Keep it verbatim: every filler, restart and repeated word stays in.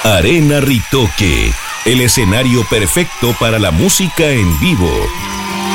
Arena Ritoque, el escenario perfecto para la música en vivo.